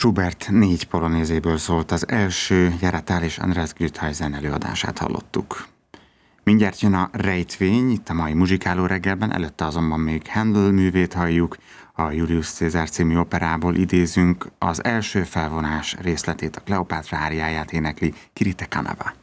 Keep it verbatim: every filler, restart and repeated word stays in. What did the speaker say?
Schubert négy polonézéből szólt az első, Járatál és András Grüthuysen előadását hallottuk. Mindjárt jön a rejtvény, itt a mai muzsikáló reggelben, előtte azonban még Handel művét halljuk, a Julius Cézár című operából idézünk, az első felvonás részletét, a Kleopátra áriáját énekli Kirite Kanava.